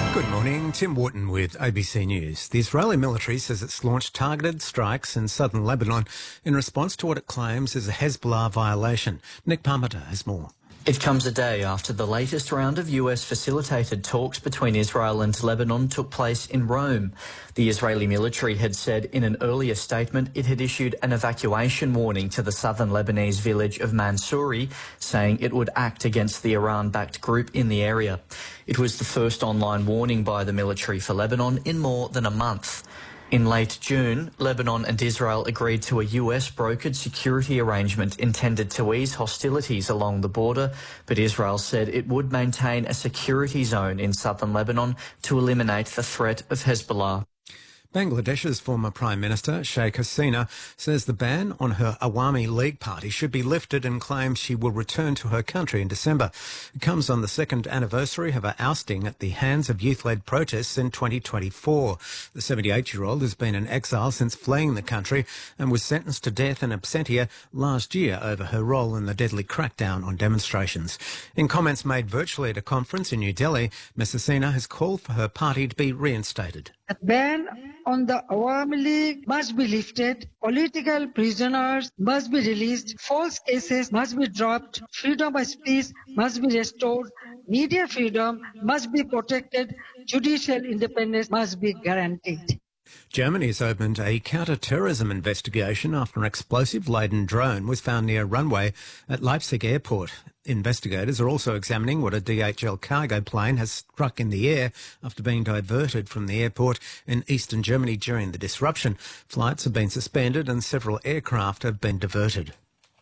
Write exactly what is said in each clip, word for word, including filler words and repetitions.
Good morning, Tim Wharton with A B C News. The Israeli military says it's launched targeted strikes in southern Lebanon in response to what it claims is a Hezbollah violation. Nick Parmenter has more. It comes a day after the latest round of U S-facilitated talks between Israel and Lebanon took place in Rome. The Israeli military had said in an earlier statement it had issued an evacuation warning to the southern Lebanese village of Mansouri, saying it would act against the Iran-backed group in the area. It was the first online warning by the military for Lebanon in more than a month. In late June, Lebanon and Israel agreed to a U S-brokered security arrangement intended to ease hostilities along the border, but Israel said it would maintain a security zone in southern Lebanon to eliminate the threat of Hezbollah. Bangladesh's former Prime Minister, Sheikh Hasina, says the ban on her Awami League party should be lifted and claims she will return to her country in December. It comes on the second anniversary of her ousting at the hands of youth-led protests in twenty twenty-four. The seventy-eight-year-old has been in exile since fleeing the country and was sentenced to death in absentia last year over her role in the deadly crackdown on demonstrations. In comments made virtually at a conference in New Delhi, Miz Hasina has called for her party to be reinstated. The ban on the Awami League must be lifted, political prisoners must be released, false cases must be dropped, freedom of speech must be restored, media freedom must be protected, judicial independence must be guaranteed. Germany has opened a counter-terrorism investigation after an explosive-laden drone was found near a runway at Leipzig airport. Investigators are also examining what a D H L cargo plane has struck in the air after being diverted from the airport in eastern Germany during the disruption. Flights have been suspended and several aircraft have been diverted.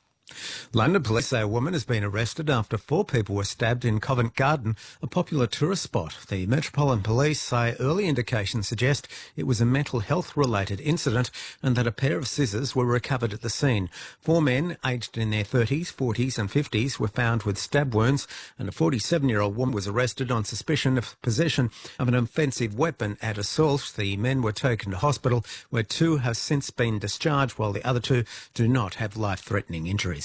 London police say a woman has been arrested after four people were stabbed in Covent Garden, a popular tourist spot. The Metropolitan Police say early indications suggest it was a mental health-related incident and that a pair of scissors were recovered at the scene. Four men, aged in their thirties, forties and fifties, were found with stab wounds, and a forty-seven-year-old woman was arrested on suspicion of possession of an offensive weapon at assault. The men were taken to hospital, where two have since been discharged, while the other two do not have life-threatening injuries.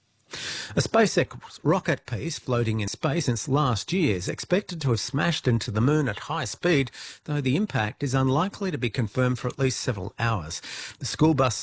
A SpaceX rocket piece floating in space since last year is expected to have smashed into the moon at high speed, though the impact is unlikely to be confirmed for at least several hours. The school bus